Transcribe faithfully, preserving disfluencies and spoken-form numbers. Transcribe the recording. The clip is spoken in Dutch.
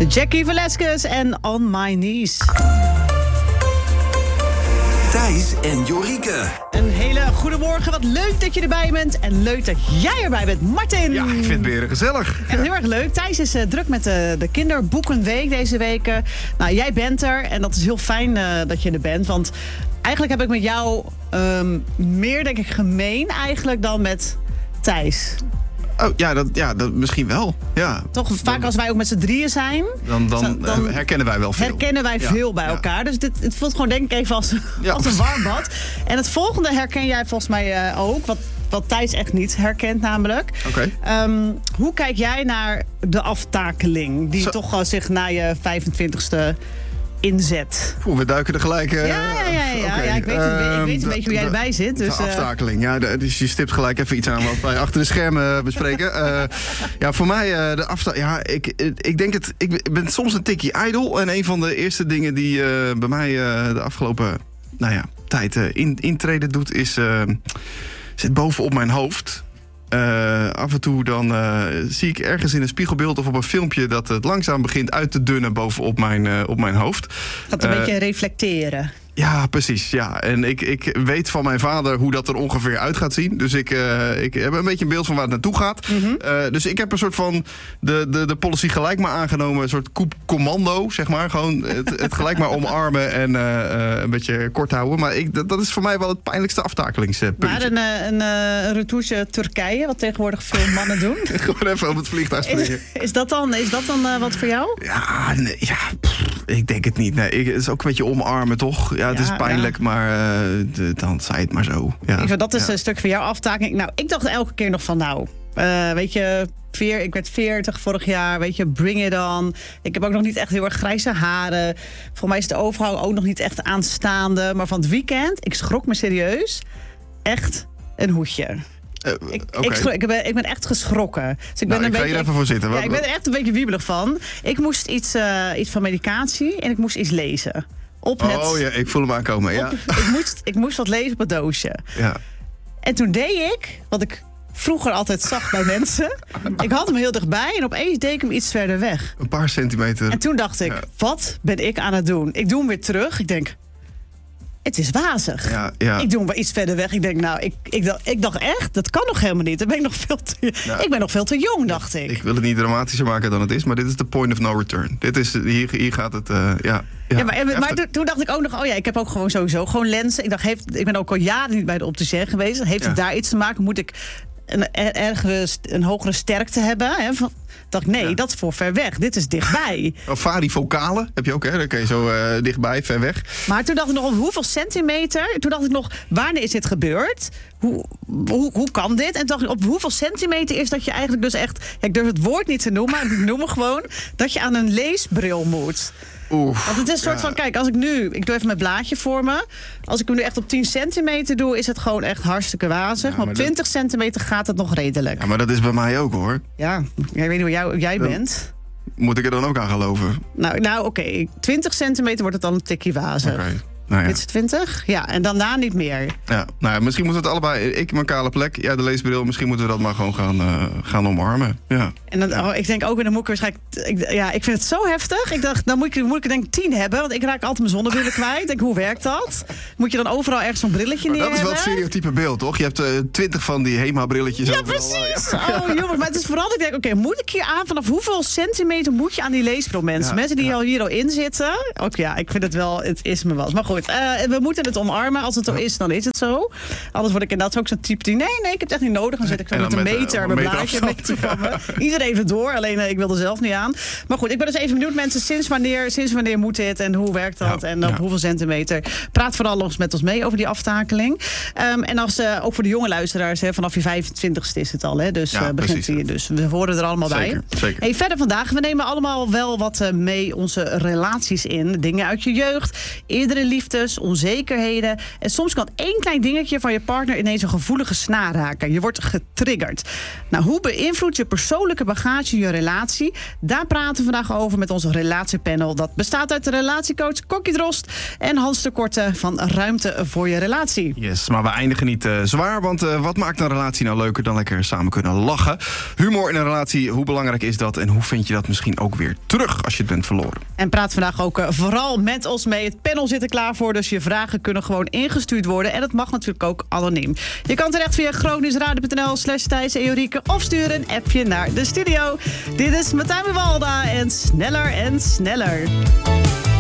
Jackie Velasquez en On My Knees. Thijs en Jorike. Een hele goede morgen. Wat leuk dat je erbij bent. En leuk dat jij erbij bent, Martin. Ja, ik vind het weer gezellig. Echt heel erg leuk. Thijs is uh, druk met de, de kinderboekenweek deze week. Uh, nou, jij bent er en dat is heel fijn uh, dat je er bent. Want eigenlijk heb ik met jou um, meer, denk ik, gemeen eigenlijk dan met Thijs. Oh, ja, dat, ja dat, misschien wel. Ja. Toch vaak dan, als wij ook met z'n drieën zijn... Dan, dan, dan herkennen wij wel veel. Herkennen wij ja, veel bij ja. elkaar. Dus dit, het voelt gewoon denk ik even als, ja. als een warm bad. En het volgende herken jij volgens mij uh, ook. Wat, wat Thijs echt niet herkent namelijk. Okay. Um, hoe kijk jij naar de aftakeling? Die Zo. toch uh, zich na je vijfentwintigste inzet. Oeh, we duiken er gelijk... Uh, ja, ja, ja, ja. Okay. ja ik weet, uh, ik weet een beetje hoe jij erbij zit. Dus, de aftakeling, ja. De, dus je stipt gelijk even iets aan wat wij achter de schermen bespreken. Uh, ja, voor mij uh, de aftakeling... Ja, ik, ik denk het... Ik ben soms een tikkie ijdel. En een van de eerste dingen die uh, bij mij uh, de afgelopen nou ja, tijd uh, in, intreden doet... is uh, zit bovenop mijn hoofd... Uh, af en toe dan uh, zie ik ergens in een spiegelbeeld of op een filmpje... dat het langzaam begint uit te dunnen bovenop mijn, uh, op mijn hoofd. Dat een uh, beetje reflecteren. Ja, precies. Ja. En ik, ik weet van mijn vader hoe dat er ongeveer uit gaat zien. Dus ik, uh, ik heb een beetje een beeld van waar het naartoe gaat. Mm-hmm. Uh, dus ik heb een soort van de, de, de policy gelijk maar aangenomen. Een soort koep commando, zeg maar. Gewoon het, het gelijk maar omarmen en uh, uh, een beetje kort houden. Maar ik, dat, dat is voor mij wel het pijnlijkste aftakelingspuntje. Maar een, een, een retouche Turkije, wat tegenwoordig veel mannen doen. Gewoon even op het vliegtuig springen. Is, is dat dan, is dat dan uh, wat voor jou? Ja, nee, ja pff, ik denk het niet. Nee, ik, het is ook een beetje omarmen, toch? Ja, het ja, is pijnlijk, ja. maar uh, de, dan zei het maar zo. Ja. Ik vind, dat is ja. een stuk van jouw aftakeling. Nou, ik dacht elke keer nog van, nou, uh, weet je, veer, ik werd veertig vorig jaar, weet je, bring it on. Ik heb ook nog niet echt heel erg grijze haren. Voor mij is de overgang ook nog niet echt aanstaande. Maar van het weekend, ik schrok me serieus, echt een hoedje. Uh, ik, okay. ik, schrok, ik, ben, ik ben echt geschrokken. Dus ik ben nou, een ik beetje, ga hier even voor zitten. Ja, ik ben er echt een beetje wiebelig van. Ik moest iets, uh, iets van medicatie en ik moest iets lezen. Op het, oh ja, ik voel hem aankomen. Ja. Op, ik, moest, ik moest wat lezen op het doosje. Ja. En toen deed ik, wat ik vroeger altijd zag bij mensen. Ik had hem heel dichtbij en opeens deed ik hem iets verder weg. Een paar centimeter. En toen dacht ik, ja. wat ben ik aan het doen? Ik doe hem weer terug. Ik denk, het is wazig. Ja, ja. Ik doe hem wel iets verder weg. Ik denk, nou, ik, ik, dacht, ik dacht echt, dat kan nog helemaal niet. Dan ben ik, nog veel te, nou, ik ben nog veel te jong, dacht ik. Ik wil het niet dramatischer maken dan het is, maar dit is de point of no return. Dit is, hier, hier gaat het, uh, ja... Ja, ja, maar, maar toen, toen dacht ik ook nog, oh ja, ik heb ook gewoon sowieso gewoon lenzen. Ik dacht, heeft, ik ben ook al jaren niet bij de opticien geweest. Heeft ja. het daar iets te maken? Moet ik een, ergens een hogere sterkte hebben? Hè? Van, dacht nee, ja. dat is voor ver weg. Dit is dichtbij. Oh, varifocale heb je ook, hè? Dan kun je zo uh, dichtbij, ver weg. Maar toen dacht ik nog, op hoeveel centimeter? Toen dacht ik nog, wanneer is dit gebeurd? Hoe, hoe, hoe kan dit? En toen dacht ik, op hoeveel centimeter is dat je eigenlijk dus echt... Ja, ik durf het woord niet te noemen, maar ik noem het gewoon... dat je aan een leesbril moet. Oef, Want het is een soort ja. van, kijk, als ik nu... Ik doe even mijn blaadje voor me. Als ik hem nu echt op tien centimeter doe... is het gewoon echt hartstikke wazig. Ja, maar op twintig dat... centimeter gaat het nog redelijk. Ja, maar dat is bij mij ook, hoor. Ja, ik weet niet hoe jou, jij dan bent. Moet ik er dan ook aan geloven? Nou, nou oké. Okay. twintig centimeter wordt het dan een tikje wazig. Oké. Okay. Nou ja. Dit is twintig? Ja, en daarna niet meer. Ja, nou ja, misschien moeten we het allebei... Ik mijn kale plek, ja, de leesbril. Misschien moeten we dat maar gewoon gaan, uh, gaan omarmen. Ja. En dan, ja. oh, ik denk ook, en dan moet ik waarschijnlijk... Ik, ja, ik vind het zo heftig. Ik dacht, dan moet ik, moet ik er denk ik tien hebben. Want ik raak altijd mijn zonnebrillen kwijt. Ik denk, hoe werkt dat? Moet je dan overal ergens zo'n brilletje neer hebben? Dat is wel het stereotype beeld, toch? Je hebt uh, twintig van die Hema-brilletjes. Ja, overal. precies. Oh, jongens, maar het is vooral dat ik denk, oké, okay, moet ik hier aan? Vanaf hoeveel centimeter moet je aan die leesbril, mensen? Ja, mensen die ja. al hier al in zitten. Ook ja, ik vind het wel, het is me wel. Maar goed, uh, we moeten het omarmen. Als het zo is, dan is het zo. Anders word ik inderdaad ook zo'n type die... Nee, nee, ik heb het echt niet nodig. Dan zet ik zo met een meter, mijn blaadje, een meter van me. Iedereen even door. Alleen uh, ik wil er zelf niet aan. Maar goed, ik ben dus even benieuwd, mensen. Sinds wanneer, sinds wanneer moet dit? En hoe werkt dat? Ja, en op ja. hoeveel centimeter? Praat vooral nog eens met ons mee over die aftakeling. Um, en als, uh, ook voor de jonge luisteraars, hè, vanaf je vijfentwintigste is het al. Hè, dus ja, uh, begint hier. Dus we horen er allemaal zeker, bij. Zeker. Hey, verder vandaag, we nemen allemaal wel wat uh, mee onze relaties in. Dingen uit je jeugd. Eerdere liefde. behoeftes, onzekerheden. En soms kan één klein dingetje van je partner ineens een gevoelige snaar raken. Je wordt getriggerd. Nou, hoe beïnvloedt je persoonlijke bagage je relatie? Daar praten we vandaag over met onze relatiepanel. Dat bestaat uit de relatiecoach Kokkie Drost en Hans de Korte van Ruimte voor je Relatie. Yes, maar we eindigen niet uh, zwaar, want uh, wat maakt een relatie nou leuker dan lekker samen kunnen lachen? Humor in een relatie, hoe belangrijk is dat en hoe vind je dat misschien ook weer terug als je het bent verloren? En praat vandaag ook uh, vooral met ons mee. Het panel zit er klaar voor, dus je vragen kunnen gewoon ingestuurd worden. En dat mag natuurlijk ook anoniem. Je kan terecht via groningsradio.nl slash Thijs en Jorike of stuur een appje naar de studio. Dit is Martijn Buwalda en Sneller en Sneller.